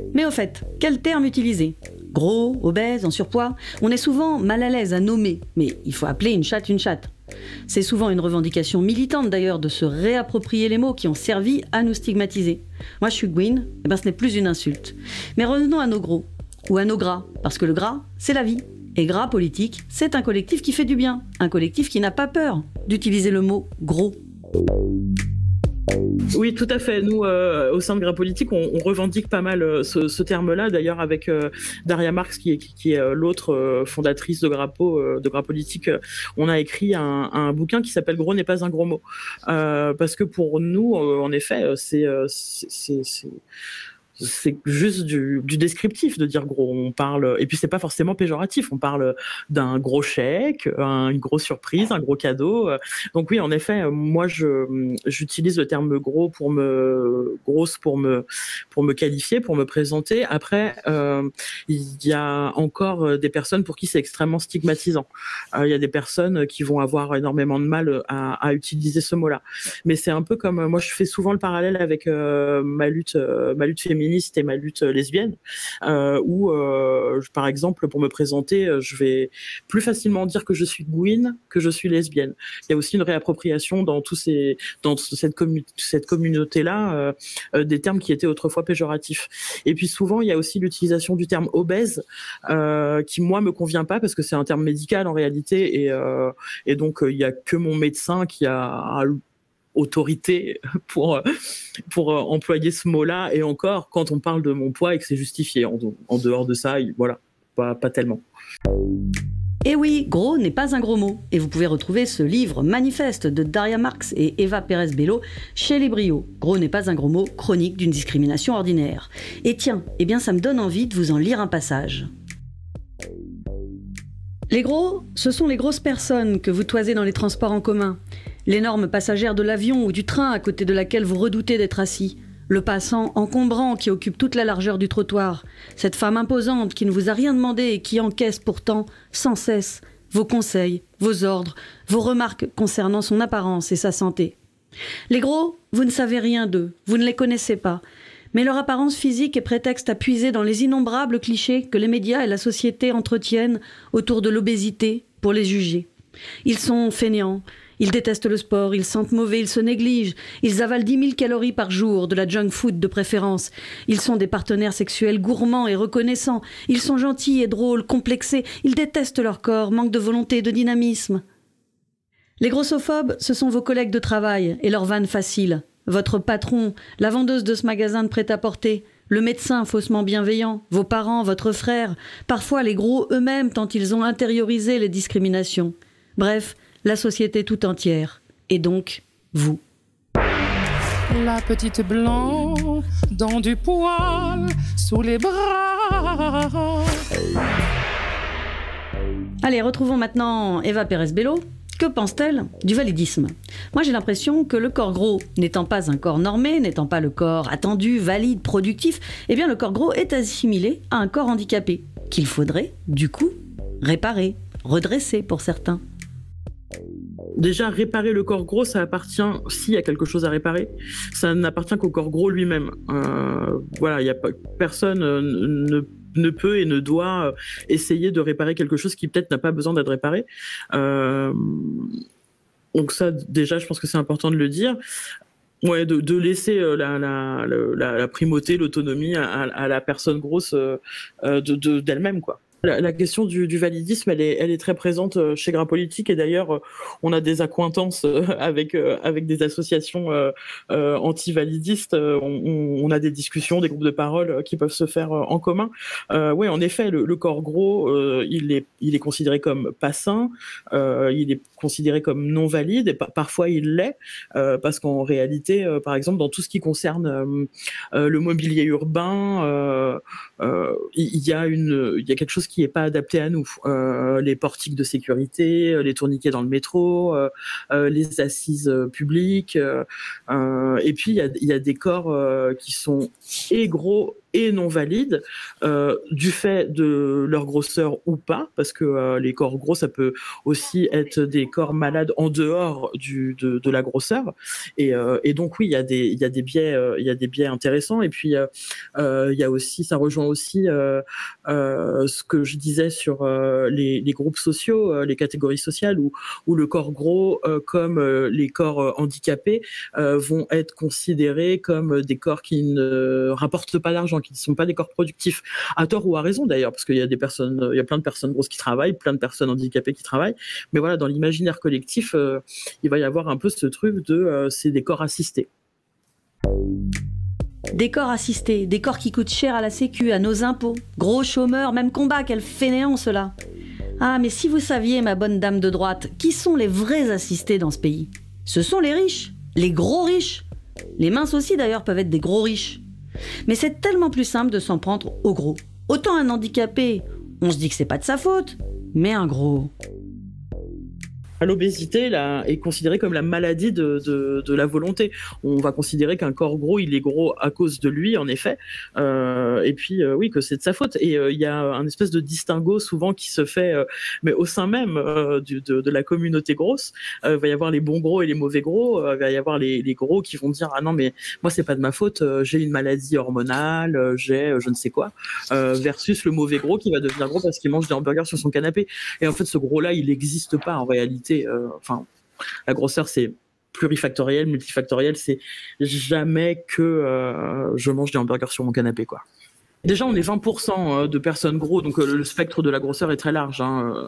Mais au fait, quel terme utiliser ? Gros, obèse, en surpoids ? On est souvent mal à l'aise à nommer, mais il faut appeler une chatte une chatte. C'est souvent une revendication militante d'ailleurs de se réapproprier les mots qui ont servi à nous stigmatiser. Moi je suis Gwyn, ce n'est plus une insulte. Mais revenons à nos gros, ou à nos gras, parce que le gras, c'est la vie. Et Gras Politique, c'est un collectif qui fait du bien, un collectif qui n'a pas peur d'utiliser le mot gros. Oui, tout à fait. Nous, au sein de Gras Politique, on revendique pas mal ce terme-là. D'ailleurs, avec Daria Marx, qui est l'autre fondatrice de Gras Politique, on a écrit un bouquin qui s'appelle Gros n'est pas un gros mot. Parce que pour nous, en effet, c'est juste du descriptif de dire gros. On parle, et puis c'est pas forcément péjoratif. On parle d'un gros chèque, une grosse surprise, un gros cadeau. Donc oui, en effet, moi j'utilise le terme gros pour me qualifier, pour me présenter. Après, il y a encore des personnes pour qui c'est extrêmement stigmatisant. Il y a des personnes qui vont avoir énormément de mal à utiliser ce mot-là. Mais c'est un peu comme moi, je fais souvent le parallèle avec ma lutte féministe et ma lutte lesbienne, où par exemple, pour me présenter, je vais plus facilement dire que je suis Gwyn que je suis lesbienne. Il y a aussi une réappropriation dans cette communauté-là des termes qui étaient autrefois péjoratifs. Et puis souvent, il y a aussi l'utilisation du terme obèse, qui moi me convient pas parce que c'est un terme médical en réalité, et donc il y a que mon médecin qui a autorité pour employer ce mot-là, et encore quand on parle de mon poids et que c'est justifié. En dehors de ça, voilà, pas tellement. Et oui, gros n'est pas un gros mot. Et vous pouvez retrouver ce livre manifeste de Daria Marx et Eva Pérez-Bello chez Les Brio. Gros n'est pas un gros mot, chronique d'une discrimination ordinaire. Et tiens, ça me donne envie de vous en lire un passage. Les gros, ce sont les grosses personnes que vous toisez dans les transports en commun. L'énorme passagère de l'avion ou du train à côté de laquelle vous redoutez d'être assis. Le passant encombrant qui occupe toute la largeur du trottoir. Cette femme imposante qui ne vous a rien demandé et qui encaisse pourtant, sans cesse, vos conseils, vos ordres, vos remarques concernant son apparence et sa santé. Les gros, vous ne savez rien d'eux, vous ne les connaissez pas. Mais leur apparence physique est prétexte à puiser dans les innombrables clichés que les médias et la société entretiennent autour de l'obésité pour les juger. Ils sont fainéants. Ils détestent le sport, ils sentent mauvais, ils se négligent. Ils avalent 10 000 calories par jour, de la junk food de préférence. Ils sont des partenaires sexuels gourmands et reconnaissants. Ils sont gentils et drôles, complexés. Ils détestent leur corps, manquent de volonté, de dynamisme. Les grossophobes, ce sont vos collègues de travail et leurs vannes faciles. Votre patron, la vendeuse de ce magasin de prêt-à-porter, le médecin faussement bienveillant, vos parents, votre frère, parfois les gros eux-mêmes tant ils ont intériorisé les discriminations. Bref, la société tout entière, et donc vous. La petite blanc dans du poil sous les bras. Allez, retrouvons maintenant Eva Pérez-Bello. Que pense-t-elle du validisme ? Moi, j'ai l'impression que le corps gros, n'étant pas un corps normé, n'étant pas le corps attendu, valide, productif, le corps gros est assimilé à un corps handicapé, qu'il faudrait, du coup, réparer, redresser pour certains. Déjà, réparer le corps gros, ça appartient, s'il y a quelque chose à réparer, ça n'appartient qu'au corps gros lui-même. Voilà, il y a personne ne peut et ne doit essayer de réparer quelque chose qui peut-être n'a pas besoin d'être réparé. Donc ça, déjà, je pense que c'est important de le dire. Ouais, de laisser la primauté, l'autonomie à la personne grosse d'elle-même, quoi. La question du validisme, elle est très présente chez Gras Politique, et d'ailleurs, on a des accointances avec des associations anti-validistes. On a des discussions, des groupes de parole qui peuvent se faire en commun. Oui, en effet, le corps gros, il est considéré comme pas sain, il est considéré comme non valide, et parfois il l'est, parce qu'en réalité, par exemple, dans tout ce qui concerne le mobilier urbain, il y a quelque chose qui est pas adapté à nous. Les portiques de sécurité, les tourniquets dans le métro, les assises publiques, et puis il y a des corps qui sont et gros et non valides, du fait de leur grosseur ou pas, parce que les corps gros, ça peut aussi être des corps malades en dehors de la grosseur. Et donc oui, il y a des biais intéressants. Et puis il y a aussi, ça rejoint aussi ce que je disais sur les groupes sociaux, les catégories sociales, où le corps gros, comme les corps handicapés, vont être considérés comme des corps qui ne rapportent pas d'argent, qui ne sont pas des corps productifs, à tort ou à raison d'ailleurs, parce qu'il y a il y a plein de personnes grosses qui travaillent, plein de personnes handicapées qui travaillent, mais voilà, dans l'imaginaire collectif, il va y avoir un peu ce truc de c'est des corps assistés. Des corps assistés, des corps qui coûtent cher à la sécu, à nos impôts. Gros chômeurs, même combat, quel fainéant cela. Ah, mais si vous saviez, ma bonne dame de droite, qui sont les vrais assistés dans ce pays ? Ce sont les riches, les gros riches. Les minces aussi d'ailleurs peuvent être des gros riches. Mais c'est tellement plus simple de s'en prendre aux gros. Autant un handicapé, on se dit que c'est pas de sa faute, mais un gros... L'obésité là, est considérée comme la maladie de la volonté. On va considérer qu'un corps gros, il est gros à cause de lui, en effet. Et puis, oui, que c'est de sa faute. Et il y a un espèce de distinguo souvent qui se fait, mais au sein même de la communauté grosse. Il va y avoir les bons gros et les mauvais gros. Il va y avoir les gros qui vont dire « Ah non, mais moi, c'est pas de ma faute. J'ai une maladie hormonale, j'ai je ne sais quoi. » Versus le mauvais gros qui va devenir gros parce qu'il mange des hamburgers sur son canapé. Et en fait, ce gros-là, il n'existe pas en réalité. La grosseur, c'est plurifactoriel, multifactoriel, c'est jamais que je mange des hamburgers sur mon canapé, quoi. Déjà, on est 20% de personnes gros, donc le spectre de la grosseur est très large.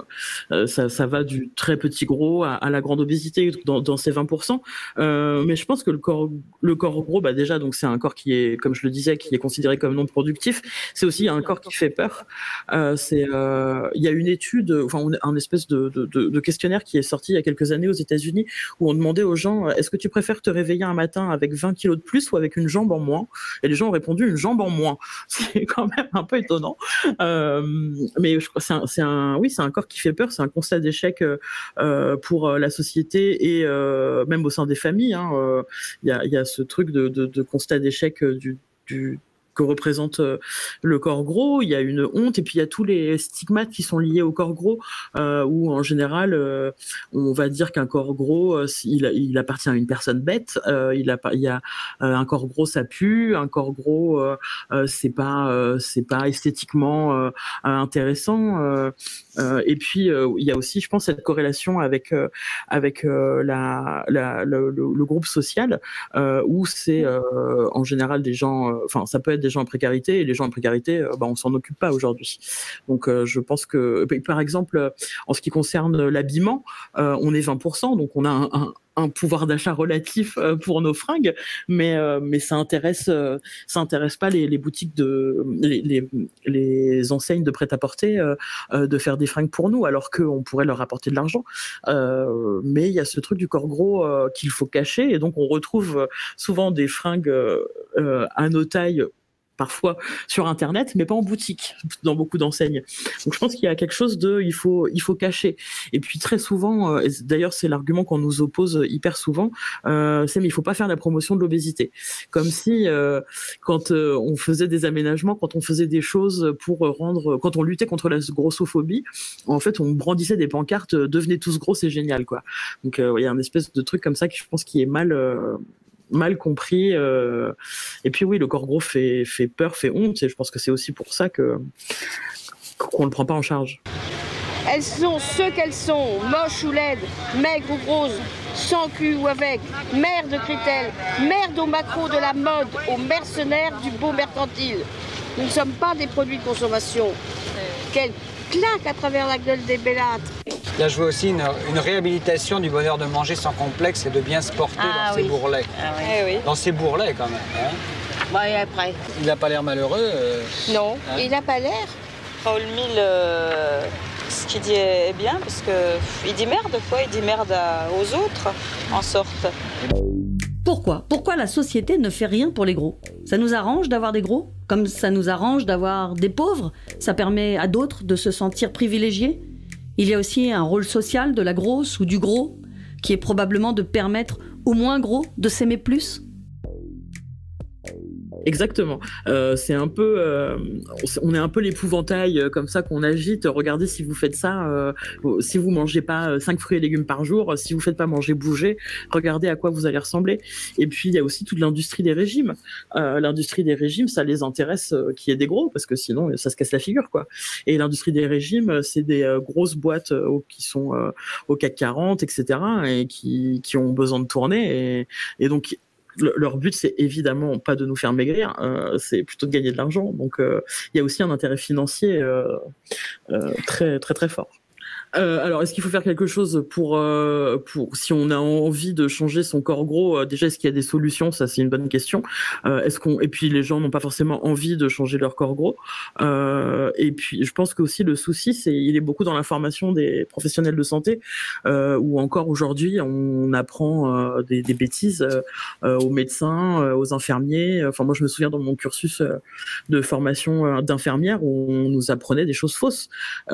Ça va du très petit gros à la grande obésité dans ces 20%. Mais je pense que le corps gros, bah déjà, donc c'est un corps qui est, comme je le disais, qui est considéré comme non productif. C'est aussi un corps qui fait peur. Il y a une étude, un espèce de questionnaire qui est sorti il y a quelques années aux États-Unis où on demandait aux gens est-ce que tu préfères te réveiller un matin avec 20 kilos de plus ou avec une jambe en moins ? Et les gens ont répondu une jambe en moins. C'est quand même un peu étonnant, mais je crois que c'est un corps qui fait peur, c'est un constat d'échec pour la société et même au sein des familles. Il y a ce truc de constat d'échec que représente le corps gros. Il y a une honte et puis il y a tous les stigmates qui sont liés au corps gros où en général on va dire qu'un corps gros il appartient à une personne bête, il y a un corps gros ça pue, un corps gros c'est pas esthétiquement intéressant et puis il y a aussi je pense cette corrélation avec le groupe social où c'est en général des gens ça peut être des gens en précarité et les gens en précarité on s'en occupe pas aujourd'hui. Donc je pense que par exemple en ce qui concerne l'habillement on est 20%, donc on a un pouvoir d'achat relatif pour nos fringues, mais ça intéresse pas les boutiques les enseignes de prêt-à-porter de faire des fringues pour nous, alors qu'on pourrait leur apporter de l'argent. Mais il y a ce truc du corps gros qu'il faut cacher, et donc on retrouve souvent des fringues à nos tailles parfois sur Internet, mais pas en boutique, dans beaucoup d'enseignes. Donc je pense qu'il y a quelque chose il faut cacher. Et puis très souvent, d'ailleurs c'est l'argument qu'on nous oppose hyper souvent, c'est mais il faut pas faire la promotion de l'obésité. Comme si quand on faisait des aménagements, quand on faisait des choses quand on luttait contre la grossophobie, en fait on brandissait des pancartes, devenez tous gros, c'est génial, quoi. Donc il y a un espèce de truc comme ça qui je pense qui est mal compris, et puis oui, le corps gros fait peur, fait honte, et je pense que c'est aussi pour ça qu'on le prend pas en charge. Elles sont ce qu'elles sont, moches ou laides, maigres ou grosses, sans cul ou avec, merde de critères, merde au macro de la mode, aux mercenaires du beau mercantile. Nous ne sommes pas des produits de consommation. Quelle claque à travers la gueule des bellâtres. Il a joué aussi une réhabilitation du bonheur de manger sans complexe et de bien se porter dans ses bourrelets. Ah oui. Dans ses bourrelets, quand même. Hein. Bah, et après. Il n'a pas l'air malheureux. Non, il n'a pas l'air. Raoul Mille, ce qu'il dit est bien, parce qu'il dit merde, quoi. Il dit merde aux autres, en sorte. Pourquoi la société ne fait rien pour les gros ? Ça nous arrange d'avoir des gros ? Comme ça nous arrange d'avoir des pauvres ? Ça permet à d'autres de se sentir privilégiés ? Il y a aussi un rôle social de la grosse ou du gros, qui est probablement de permettre aux moins gros de s'aimer plus. Exactement. C'est un peu, on est un peu l'épouvantail comme ça qu'on agite. Regardez si vous faites ça, si vous mangez pas 5 fruits et légumes par jour, si vous faites pas manger bouger, regardez à quoi vous allez ressembler. Et puis il y a aussi toute l'industrie des régimes. L'industrie des régimes, ça les intéresse qu'il y ait des gros, parce que sinon ça se casse la figure, quoi. Et l'industrie des régimes, c'est des grosses boîtes qui sont au CAC 40, etc., et qui ont besoin de tourner. Et donc leur but, c'est évidemment pas de nous faire maigrir, c'est plutôt de gagner de l'argent. Donc, il y a aussi un intérêt financier très, très, très fort. Alors, est-ce qu'il faut faire quelque chose pour si on a envie de changer son corps gros, déjà, est-ce qu'il y a des solutions? Ça, c'est une bonne question. Et puis les gens n'ont pas forcément envie de changer leur corps gros. Et puis, je pense que aussi le souci, il est beaucoup dans la formation des professionnels de santé, où encore aujourd'hui, on apprend des bêtises aux médecins, aux infirmiers. Enfin, moi, je me souviens dans mon cursus de formation d'infirmière où on nous apprenait des choses fausses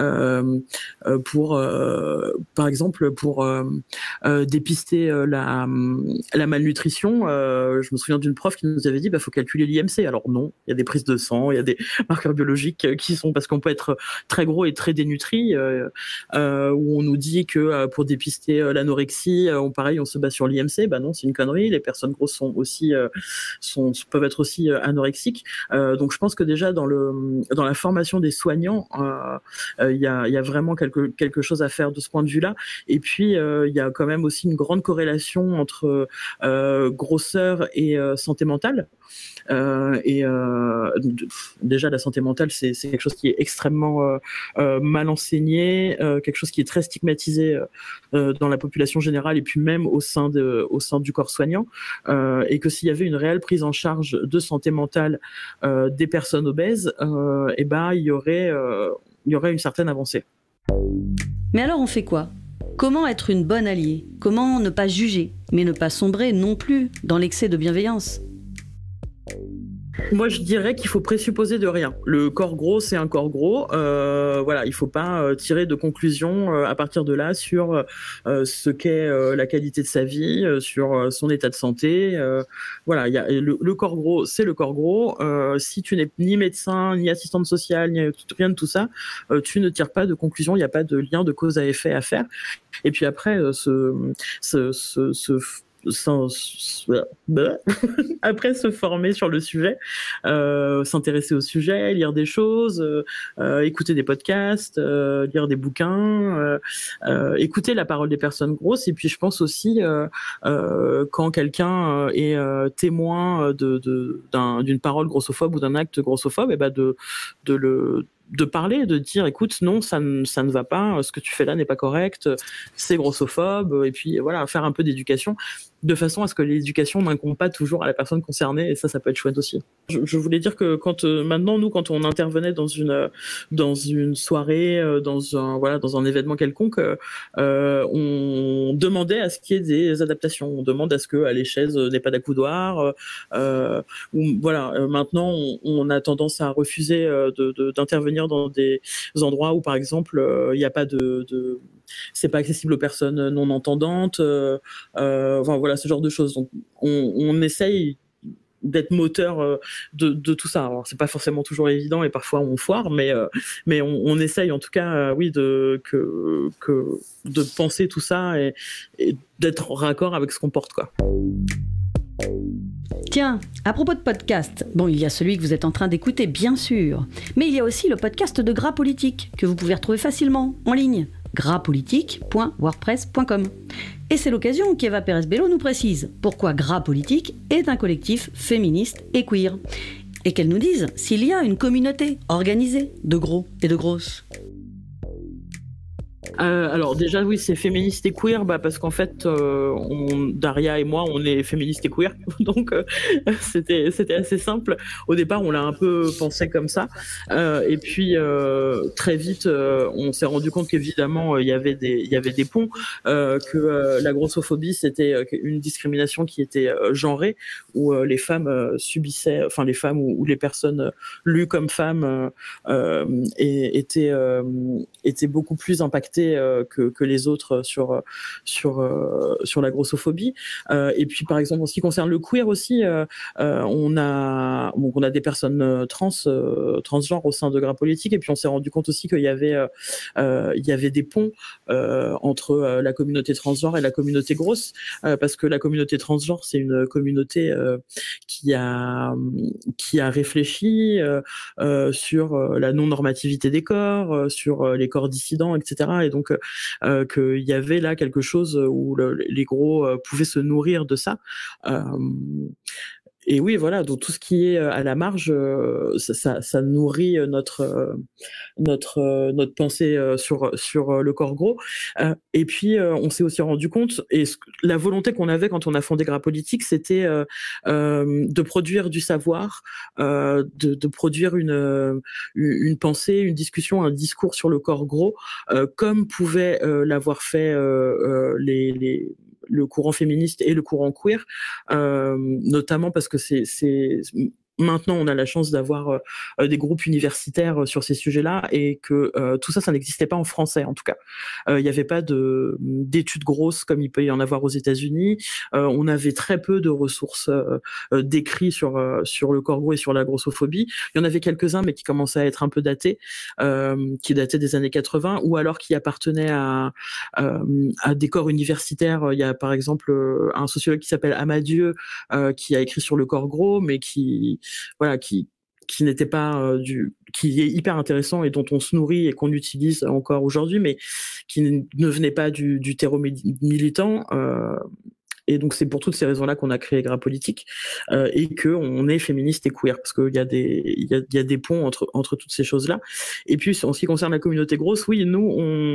par exemple, pour dépister la malnutrition. Je me souviens d'une prof qui nous avait dit faut calculer l'IMC. Alors non, il y a des prises de sang, il y a des marqueurs biologiques qui sont, parce qu'on peut être très gros et très dénutri, où on nous dit que pour dépister l'anorexie, on se base sur l'IMC. Non, c'est une connerie. Les personnes grosses peuvent être aussi anorexiques. Donc je pense que déjà dans la formation des soignants, il y a vraiment quelque chose à faire de ce point de vue-là. Et puis, il y a quand même aussi une grande corrélation entre grosseur et santé mentale. Déjà, la santé mentale, c'est quelque chose qui est extrêmement mal enseigné, quelque chose qui est très stigmatisé dans la population générale et puis même au sein du corps soignant. Et que s'il y avait une réelle prise en charge de santé mentale des personnes obèses, il y aurait une certaine avancée. Mais alors on fait quoi ? Comment être une bonne alliée ? Comment ne pas juger, mais ne pas sombrer non plus dans l'excès de bienveillance ? Moi, je dirais qu'il faut présupposer de rien. Le corps gros, c'est un corps gros. Il faut pas tirer de conclusions à partir de là sur ce qu'est la qualité de sa vie, sur son état de santé. Il y a le corps gros, c'est le corps gros. Si tu n'es ni médecin, ni assistante sociale, ni rien de tout ça, tu ne tires pas de conclusion. Il n'y a pas de lien de cause à effet à faire. Et puis après, après se former sur le sujet, s'intéresser au sujet, lire des choses, écouter des podcasts, lire des bouquins, écouter la parole des personnes grosses. Et puis je pense aussi quand quelqu'un est témoin d'une parole grossophobe ou d'un acte grossophobe, de parler, de dire écoute, non, ça ne va pas, ce que tu fais là n'est pas correct, c'est grossophobe, et puis faire un peu d'éducation, de façon à ce que l'éducation n'incombe pas toujours à la personne concernée, et ça peut être chouette aussi. Je voulais dire que quand on intervenait dans une soirée, dans un événement quelconque, on demandait à ce qu'il y ait des adaptations, on demande à ce que les chaises n'aient pas d'accoudoir, maintenant on a tendance à refuser d'intervenir dans des endroits où par exemple il n'y a pas c'est pas accessible aux personnes non entendantes, ce genre de choses. Donc on essaye d'être moteur de tout ça. Alors c'est pas forcément toujours évident et parfois on foire, mais on essaye en tout cas de penser tout ça et d'être en raccord avec ce qu'on porte, quoi. Tiens, à propos de podcast, il y a celui que vous êtes en train d'écouter, bien sûr, mais il y a aussi le podcast de Gras Politique, que vous pouvez retrouver facilement, en ligne, graspolitique.wordpress.com. Et c'est l'occasion qu'Eva Pérez-Bello nous précise pourquoi Gras Politique est un collectif féministe et queer. Et qu'elle nous dise s'il y a une communauté organisée de gros et de grosses. Alors déjà oui, c'est féministe et queer, parce qu'en fait Daria et moi on est féministes et queer, donc c'était assez simple. Au départ on l'a un peu pensé comme ça, et puis très vite on s'est rendu compte qu'évidemment il y avait des ponts, que la grossophobie c'était une discrimination qui était genrée, où les femmes subissaient, enfin les femmes ou les personnes lues comme femmes étaient beaucoup plus impactées communauté que les autres sur la grossophobie. Et puis par exemple en ce qui concerne le queer aussi, on a des personnes transgenres au sein de Grains Politiques, et puis on s'est rendu compte aussi qu'il y avait des ponts entre la communauté transgenre et la communauté grosse, parce que la communauté transgenre, c'est une communauté qui a réfléchi sur la non-normativité des corps, sur les corps dissidents, etc. Et donc qu'il y avait là quelque chose où les gros pouvaient se nourrir de ça. Et oui, voilà, donc tout ce qui est à la marge, ça nourrit notre pensée sur le corps gros. Et puis, on s'est aussi rendu compte, et la volonté qu'on avait quand on a fondé Grains Politiques, c'était de produire du savoir, de produire une pensée, une discussion, un discours sur le corps gros, comme pouvaient l'avoir fait le courant féministe et le courant queer, notamment parce que maintenant, on a la chance d'avoir des groupes universitaires sur ces sujets-là, et que tout ça n'existait pas en français, en tout cas. Il n'y avait pas d'études grosses comme il peut y en avoir aux États-Unis. On avait très peu de ressources d'écrits sur le corps gros et sur la grossophobie. Il y en avait quelques-uns, mais qui commençaient à être un peu datés, qui dataient des années 80, ou alors qui appartenaient à des corps universitaires. Il y a par exemple un sociologue qui s'appelle Amadieu, qui a écrit sur le corps gros, mais qui n'était pas qui est hyper intéressant et dont on se nourrit et qu'on utilise encore aujourd'hui, mais qui ne venait pas du terreau militant. Et donc c'est pour toutes ces raisons-là qu'on a créé Grains Politiques, et qu'on est féministe et queer, parce qu'il y a des ponts entre toutes ces choses-là. Et puis en ce qui concerne la communauté grosse, oui, nous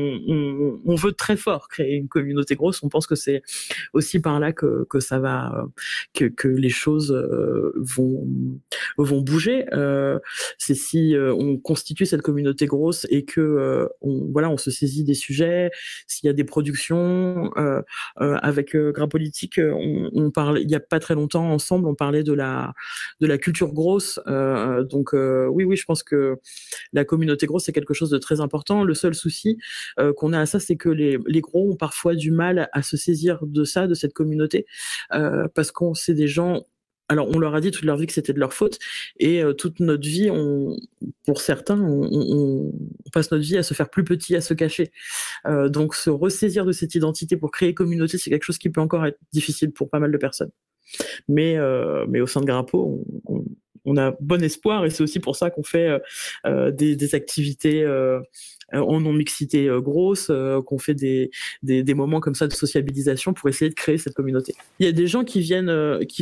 on veut très fort créer une communauté grosse. On pense que c'est aussi par là que ça va, que les choses vont bouger. C'est si on constitue cette communauté grosse et que on se saisit des sujets, s'il y a des productions avec Grains Politiques. On parlait il y a pas très longtemps ensemble, on parlait de la culture grosse, donc oui, je pense que la communauté grosse c'est quelque chose de très important. Le seul souci qu'on a à ça, c'est que les gros ont parfois du mal à se saisir de ça, de cette communauté, parce qu'on c'est des gens. Alors, on leur a dit toute leur vie que c'était de leur faute, et toute notre vie, pour certains, on passe notre vie à se faire plus petit, à se cacher. Donc, se ressaisir de cette identité pour créer communauté, c'est quelque chose qui peut encore être difficile pour pas mal de personnes. Mais au sein de Grimpo, on a bon espoir, et c'est aussi pour ça qu'on fait des activités en non-mixité grosse, qu'on fait des moments comme ça de sociabilisation pour essayer de créer cette communauté. Il y a des gens qui viennent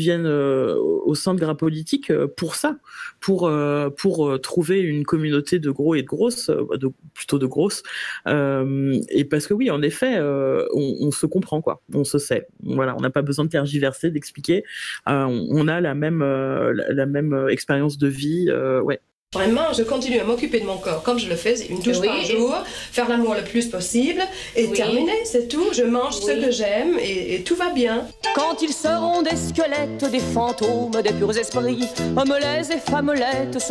au sein de Grains Politiques pour ça, pour trouver une communauté de gros et de grosses, plutôt de grosses, et parce que oui, en effet, on se comprend, quoi, on se sait. Voilà, on n'a pas besoin de tergiverser, d'expliquer. On a la même expérience de vie, ouais. Vraiment, je continue à m'occuper de mon corps comme je le fais, une douche par jour, faire l'amour le plus possible, et terminé, c'est tout. Je mange ce que j'aime, et tout va bien. Quand ils seront des squelettes, des fantômes, des purs esprits, hommes laids et femmes laides